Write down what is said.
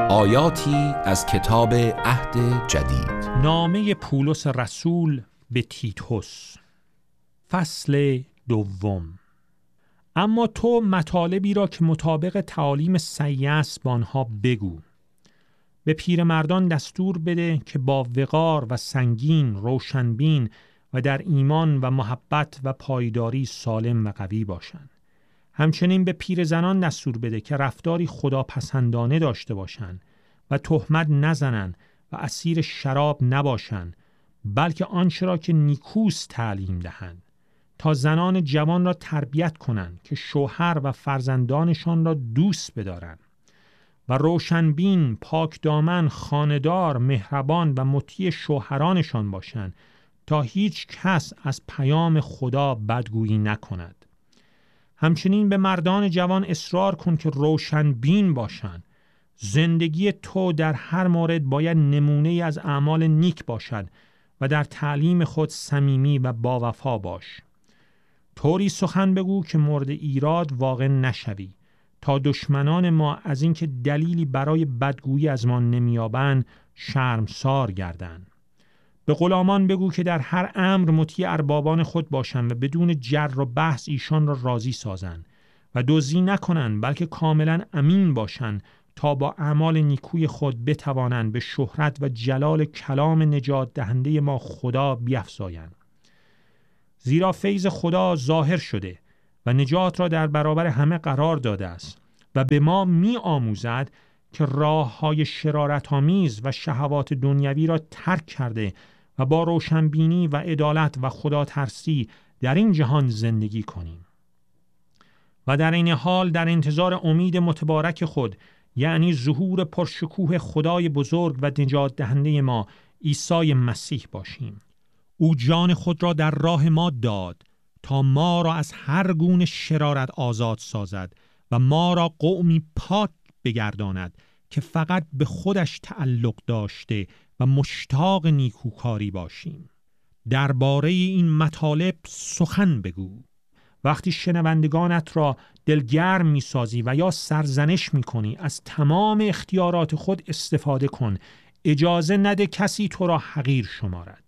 آیاتی از کتاب عهد جدید. نامه پولس رسول به تیتوس، فصل دوم. اما تو مطالبی را که مطابق تعالیم صحیح است با آنها بگو. به پیرمردان دستور بده که با وقار و سنگین، روشنبین و در ایمان و محبت و پایداری سالم و قوی باشند. همچنین به پیرزنان دستور بده که رفتاری خداپسندانه داشته باشند و تهمت نزنند و اسیر شراب نباشند، بلکه آنچه را که نیکوست تعلیم دهند، تا زنان جوان را تربیت کنند که شوهر و فرزندانشان را دوست بدارند و روشنبین، پاک دامن، خانه‌دار، مهربان و مطیع شوهرانشان باشند، تا هیچ کس از پیام خدا بدگویی نکند. همچنین به مردان جوان اصرار کن که روشنبین باشند. زندگی تو در هر مورد باید نمونه از اعمال نیک باشد و در تعلیم خود صمیمی و باوفا باش. طوری سخن بگو که مورد ایراد واقع نشوی، تا دشمنان ما از اینکه دلیلی برای بدگویی از ما نمیابند شرمسار گردند. به غلامان بگو که در هر امر مطیع اربابان خود باشند و بدون جر و بحث ایشان را راضی سازند و دزدی نکنند، بلکه کاملا امین باشند تا با اعمال نیکوی خود بتوانند به شهرت و جلال کلام نجات دهنده ما خدا بیفزایند. زیرا فیض خدا ظاهر شده و نجات را در برابر همه قرار داده است و به ما می آموزد که راه‌های شرارت‌آمیز و شهوات دنیوی را ترک کرده و با روشنبینی و عدالت و خدا ترسی در این جهان زندگی کنیم و در این حال در انتظار امید متبارک خود، یعنی ظهور پرشکوه خدای بزرگ و نجات دهنده ما عیسی مسیح باشیم. او جان خود را در راه ما داد تا ما را از هر گونه شرارت آزاد سازد و ما را قومی پاک بگرداند که فقط به خودش تعلق داشته و مشتاق نیکوکاری باشیم. درباره این مطالب سخن بگو. وقتی شنوندگانت را دلگرم می‌سازی و یا سرزنش می‌کنی، از تمام اختیارات خود استفاده کن. اجازه نده کسی تو را حقیر شمارد.